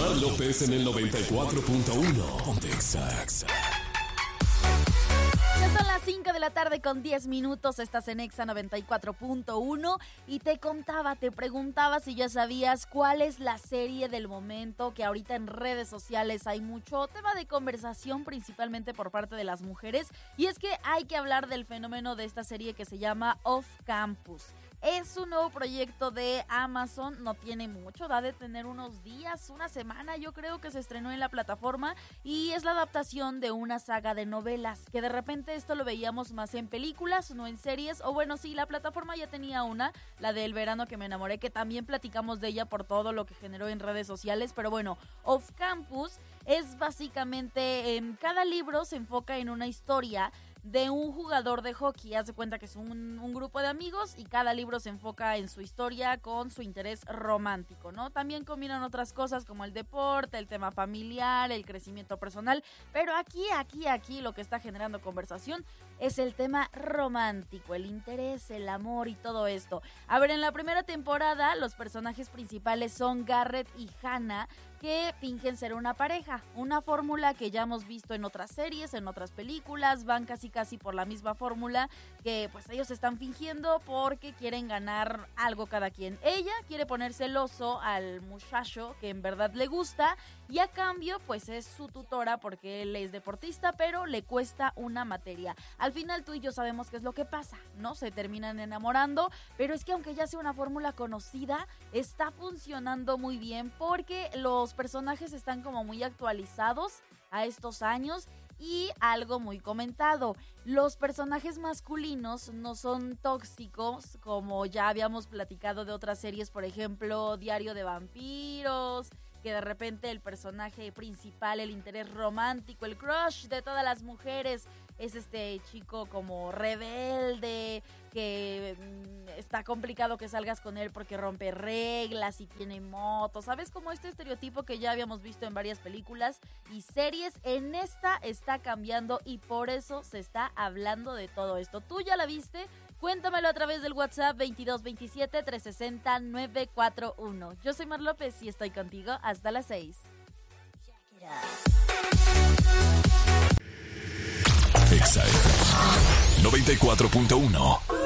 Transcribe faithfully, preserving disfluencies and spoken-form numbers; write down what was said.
Omar López en el noventa y cuatro punto uno. Exa. Ya son las cinco de la tarde con diez minutos, estás en Exa noventa y cuatro punto uno y te contaba, te preguntaba si ya sabías cuál es la serie del momento, que ahorita en redes sociales hay mucho tema de conversación, principalmente por parte de las mujeres, y es que hay que hablar del fenómeno de esta serie que se llama Off Campus. Es un nuevo proyecto de Amazon, no tiene mucho, da de tener unos días, una semana yo creo que se estrenó en la plataforma y es la adaptación de una saga de novelas, que de repente esto lo veíamos más en películas, no en series, o bueno, sí, la plataforma ya tenía una, la de El verano que me enamoré, que también platicamos de ella por todo lo que generó en redes sociales, pero bueno, Off Campus es básicamente, en cada libro se enfoca en una historia de un jugador de hockey. Haz de cuenta que es un, un grupo de amigos y cada libro se enfoca en su historia con su interés romántico, ¿no? También combinan otras cosas como el deporte, el tema familiar, el crecimiento personal, pero aquí, aquí, aquí lo que está generando conversación es el tema romántico, el interés, el amor y todo esto. A ver, en la primera temporada los personajes principales son Garrett y Hannah, que fingen ser una pareja, una fórmula que ya hemos visto en otras series, en otras películas, van casi casi por la misma fórmula, que pues ellos están fingiendo porque quieren ganar algo cada quien. Ella quiere poner celoso al muchacho que en verdad le gusta y a cambio pues es su tutora porque él es deportista, pero le cuesta una materia. Al final tú y yo sabemos qué es lo que pasa, ¿no? Se terminan enamorando, pero es que aunque ya sea una fórmula conocida, está funcionando muy bien porque los personajes están como muy actualizados a estos años. Y algo muy comentado, los personajes masculinos no son tóxicos como ya habíamos platicado de otras series, por ejemplo, Diario de Vampiros, que de repente el personaje principal, el interés romántico, el crush de todas las mujeres es este chico como rebelde, que mmm, está complicado que salgas con él porque rompe reglas y tiene moto, ¿sabes? Como este estereotipo que ya habíamos visto en varias películas y series. En esta está cambiando y por eso se está hablando de todo esto. ¿Tú ya la viste? Cuéntamelo a través del WhatsApp veintidós veintisiete, trescientos sesenta, novecientos cuarenta y uno. Yo soy Mar López y estoy contigo hasta las seis. Exa noventa y cuatro punto uno.